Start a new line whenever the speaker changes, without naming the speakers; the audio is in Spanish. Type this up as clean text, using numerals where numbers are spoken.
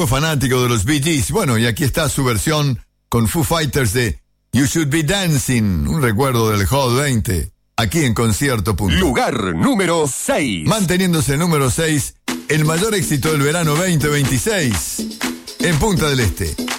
Fanático de los Bee Gees. Bueno, y aquí está su versión con Foo Fighters de You Should Be Dancing, un recuerdo del Hot 20, aquí en Concierto.
Lugar número 6.
Manteniéndose número 6, el mayor éxito del verano 2026, en Punta del Este.